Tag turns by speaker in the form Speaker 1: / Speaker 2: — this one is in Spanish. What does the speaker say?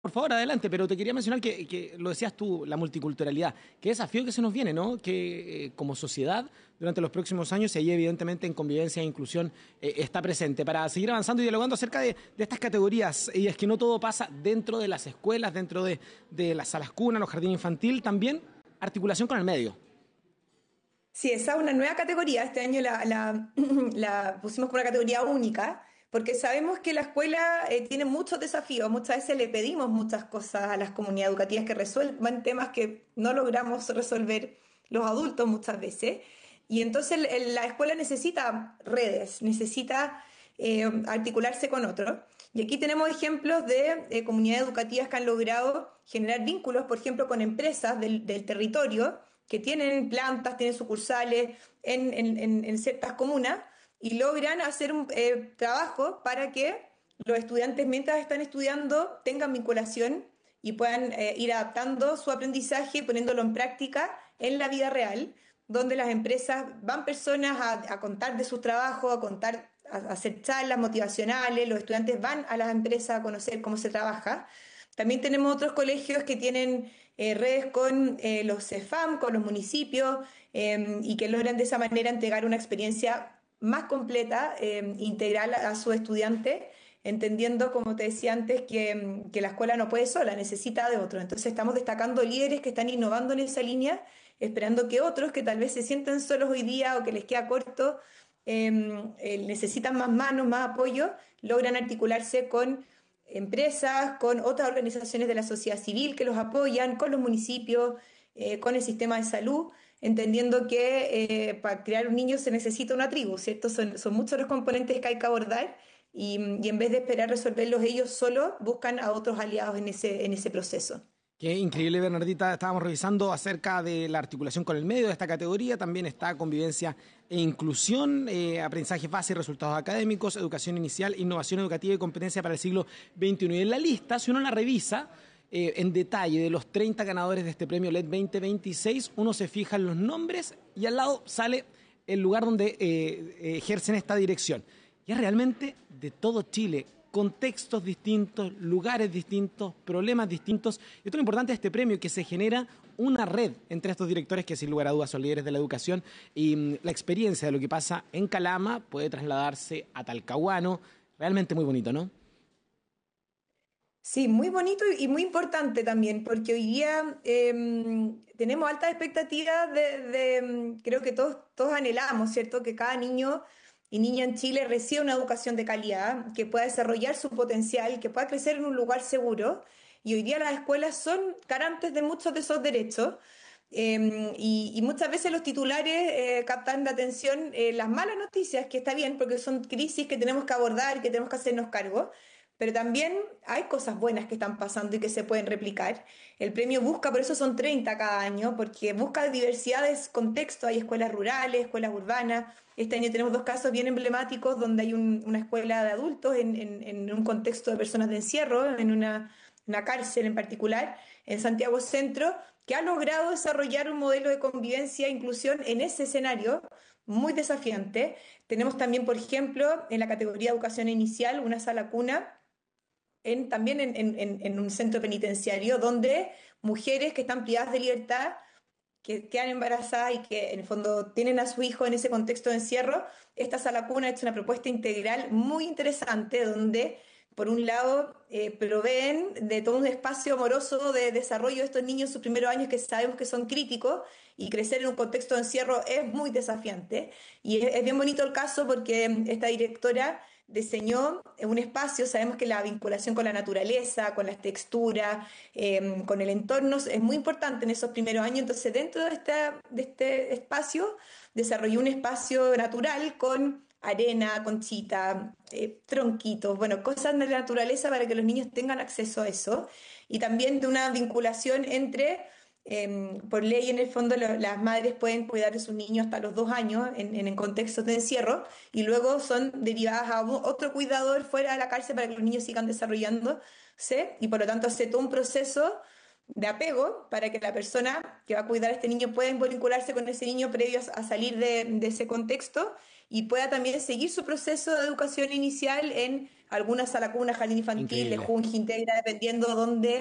Speaker 1: Por favor, adelante, pero te quería mencionar que lo decías tú, la multiculturalidad. Qué desafío que se nos viene, ¿no? Que como sociedad, durante los próximos años, y ahí evidentemente en convivencia e inclusión está presente. Para seguir avanzando y dialogando acerca de estas categorías, y es que no todo pasa dentro de las escuelas, dentro de las salas cunas, los jardines infantil, también articulación con el medio.
Speaker 2: Sí, esa es una nueva categoría. Este año la pusimos como una categoría única, porque sabemos que la escuela tiene muchos desafíos. Muchas veces le pedimos muchas cosas a las comunidades educativas que resuelvan temas que no logramos resolver los adultos muchas veces. Y entonces la escuela necesita redes, necesita articularse con otros. Y aquí tenemos ejemplos de comunidades educativas que han logrado generar vínculos, por ejemplo, con empresas del territorio que tienen plantas, tienen sucursales en ciertas comunas y logran hacer un trabajo para que los estudiantes, mientras están estudiando, tengan vinculación y puedan ir adaptando su aprendizaje y poniéndolo en práctica en la vida real, donde las empresas van personas a contar de sus trabajos, a contar, a hacer charlas motivacionales, los estudiantes van a las empresas a conocer cómo se trabaja. También tenemos otros colegios que tienen redes con los CEFAM, con los municipios, y que logran de esa manera entregar una experiencia más completa, integral a sus estudiantes, entendiendo, como te decía antes, que la escuela no puede sola, necesita de otros. Entonces estamos destacando líderes que están innovando en esa línea, esperando que otros que tal vez se sientan solos hoy día o que les queda corto, necesitan más manos, más apoyo, logran articularse con empresas, con otras organizaciones de la sociedad civil que los apoyan, con los municipios, con el sistema de salud, entendiendo que para crear un niño se necesita una tribu, ¿cierto? Son muchos los componentes que hay que abordar y en vez de esperar resolverlos ellos solos, buscan a otros aliados en ese proceso.
Speaker 1: Qué increíble, Bernardita. Estábamos revisando acerca de la articulación con el medio de esta categoría. También está convivencia e inclusión, aprendizaje base y resultados académicos, educación inicial, innovación educativa y competencia para el siglo XXI. Y en la lista, si uno la revisa en detalle de los 30 ganadores de este premio LED 2026, uno se fija en los nombres y al lado sale el lugar donde ejercen esta dirección. Y es realmente de todo Chile, contextos distintos, lugares distintos, problemas distintos. Y esto es lo importante de este premio, que se genera una red entre estos directores que sin lugar a dudas son líderes de la educación y la experiencia de lo que pasa en Calama puede trasladarse a Talcahuano. Realmente muy bonito, ¿no?
Speaker 2: Sí, muy bonito y muy importante también, porque hoy día tenemos altas expectativas creo que todos anhelamos, ¿cierto? Que cada niño y niña en Chile reciba una educación de calidad, que pueda desarrollar su potencial, que pueda crecer en un lugar seguro. Y hoy día las escuelas son garantes de muchos de esos derechos. Y muchas veces los titulares captan de atención las malas noticias, que está bien, porque son crisis que tenemos que abordar, que tenemos que hacernos cargo. Pero también hay cosas buenas que están pasando y que se pueden replicar. El premio busca, por eso son 30 cada año, porque busca diversidad de contextos. Hay escuelas rurales, escuelas urbanas. Este año tenemos dos casos bien emblemáticos donde hay una escuela de adultos en un contexto de personas de encierro, en una cárcel en particular, en Santiago Centro, que ha logrado desarrollar un modelo de convivencia e inclusión en ese escenario muy desafiante. Tenemos también, por ejemplo, en la categoría de educación inicial, una sala cuna también en un centro penitenciario donde mujeres que están privadas de libertad, que quedan embarazadas y que en el fondo tienen a su hijo en ese contexto de encierro, esta sala cuna ha hecho una propuesta integral muy interesante donde, por un lado, proveen de todo un espacio amoroso de desarrollo de estos niños en sus primeros años que sabemos que son críticos y crecer en un contexto de encierro es muy desafiante. Y es bien bonito el caso porque esta directora diseñó un espacio, sabemos que la vinculación con la naturaleza, con las texturas, con el entorno es muy importante en esos primeros años, entonces dentro de este espacio desarrolló un espacio natural con arena, conchita, tronquitos, bueno, cosas de la naturaleza para que los niños tengan acceso a eso y también de una vinculación entre por ley, en el fondo, las madres pueden cuidar de sus niños hasta los 2 años en contextos de encierro y luego son derivadas a otro cuidador fuera de la cárcel para que los niños sigan desarrollándose y por lo tanto hace todo un proceso de apego para que la persona que va a cuidar a este niño pueda vincularse con ese niño previo a salir de ese contexto y pueda también seguir su proceso de educación inicial en algunas sala cuna, jardín infantil, de
Speaker 1: Increíble.
Speaker 2: Junji, Integra, dependiendo dónde